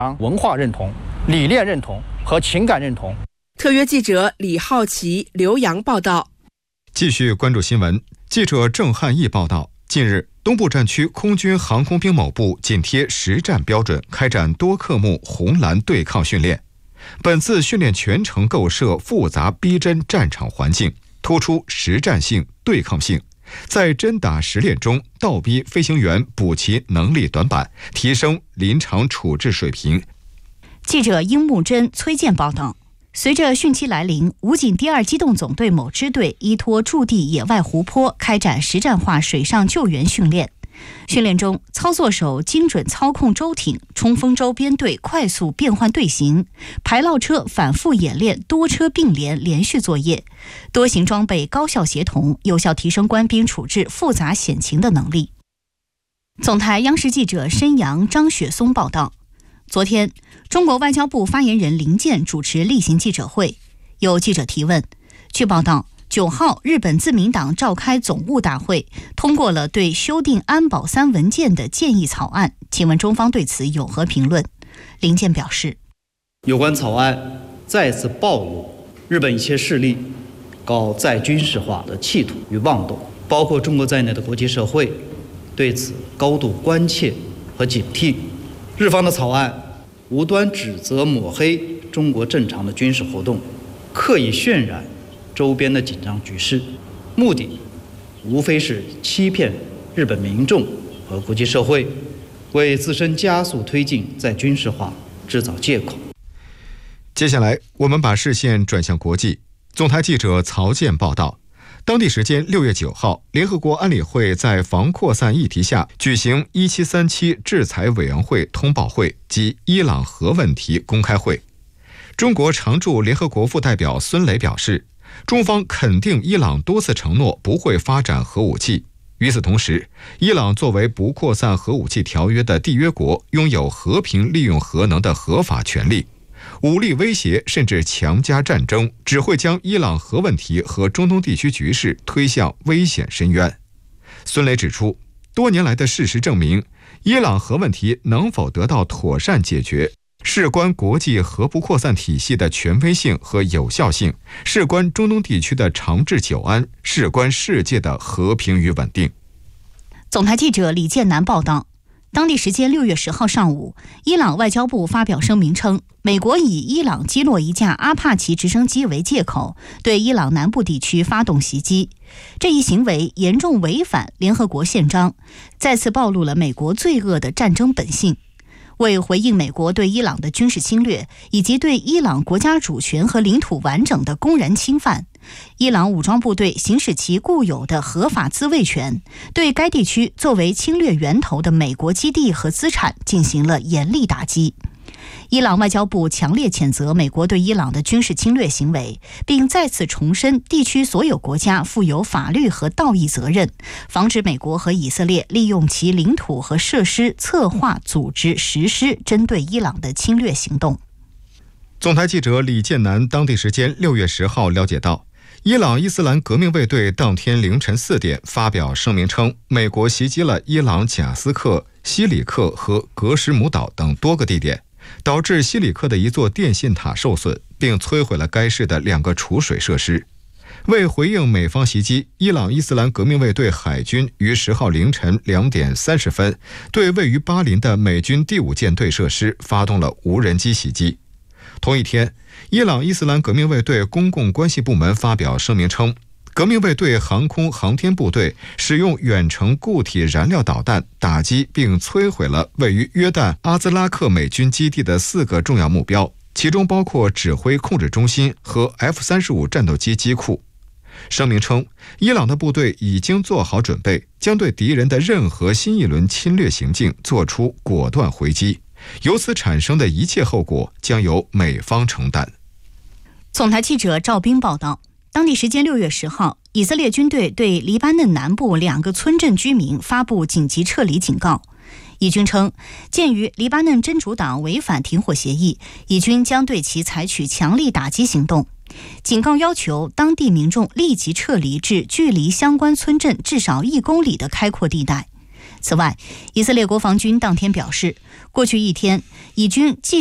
文化认同、理念认同和情感认同。 特约记者李浩奇、刘洋报道。 继续关注新闻，记者郑汉义报道，近日，东部战区空军航空兵某部紧贴实战标准，开展多科目红蓝对抗训练。本次训练全程构设复杂逼真战场环境，突出实战性、对抗性，在真打实练中倒逼飞行员补齐能力短板，提升临场处置水平。 记者殷木真、崔健报道。随着汛期来临，武警第2机动总队某支队依托驻地野外湖泊开展实战化水上救援训练。训练中，操作手精准操控舟艇、冲锋舟编队快速变换队形，排涝车反复演练多车并联连续作业，多型装备高效协同，有效提升官兵处置复杂险情的能力。总台央视记者申阳、张雪松报道。昨天，中国外交部发言人林健主持例行记者会，有记者提问。据报道，9号日本自民党召开总务大会，通过了对修订安保3文件的建议草案，请问中方对此有何评论？林健表示， 有关草案再次暴露日本一些势力搞再军事化的企图与妄动，包括中国在内的国际社会对此高度关切和警惕。日方的草案无端指责抹黑中国正常的军事活动，刻意渲染周边的紧张局势，目的无非是欺骗日本民众和国际社会，为自身加速推进再军事化制造借口。 接下来，我们把视线转向国际。总台记者曹健报道，当地时间6月9号，联合国安理会在防扩散议题下举行1737制裁委员会通报会及伊朗核问题公开会。中国常驻联合国副代表孙磊表示，中方肯定伊朗多次承诺不会发展核武器。与此同时，伊朗作为不扩散核武器条约的缔约国，拥有和平利用核能的合法权利。武力威胁甚至强加战争，只会将伊朗核问题和中东地区局势推向危险深渊。孙磊指出，多年来的事实证明，伊朗核问题能否得到妥善解决，事关国际核不扩散体系的权威性和有效性，事关中东地区的长治久安，事关世界的和平与稳定。 总台记者李建南报道。当地时间6月10号上午，伊朗外交部发表声明称，美国以伊朗击落一架阿帕奇直升机为借口，对伊朗南部地区发动袭击。这一行为严重违反联合国宪章，再次暴露了美国罪恶的战争本性。为回应美国对伊朗的军事侵略，以及对伊朗国家主权和领土完整的公然侵犯，伊朗武装部队行使其固有的合法自卫权，对该地区作为侵略源头的美国基地和资产进行了严厉打击。伊朗外交部强烈谴责美国对伊朗的军事侵略行为，并再次重申地区所有国家负有法律和道义责任，防止美国和以色列利用其领土和设施策划、组织、实施针对伊朗的侵略行动。 总台记者李建南当地时间6月10号了解到，伊朗伊斯兰革命卫队当天凌晨4点发表声明称，美国袭击了伊朗贾斯克、西里克和格什姆岛等多个地点，导致西里克的一座电信塔受损，并摧毁了该市的2个储水设施。为回应美方袭击，伊朗伊斯兰革命卫队海军于10号凌晨2点30分对位于巴林的美军第5舰队设施发动了无人机袭击。同一天，伊朗伊斯兰革命卫队公共关系部门发表声明称，革命卫队航空航天部队使用远程固体燃料导弹打击并摧毁了位于约旦阿兹拉克美军基地的4个重要目标，其中包括指挥控制中心和 F-35战斗机机库。声明称，伊朗的部队已经做好准备，将对敌人的任何新一轮侵略行径做出果断回击，由此产生的一切后果将由美方承担。 总台记者赵斌报道，当地时间6月10号，以色列军队对黎巴嫩南部2个村镇居民发布紧急撤离警告。以军称，鉴于黎巴嫩真主党违反停火协议，以军将对其采取强力打击行动。警告要求当地民众立即撤离至距离相关村镇至少1公里的开阔地带。 此外，以色列国防军当天表示，过去一天，以军继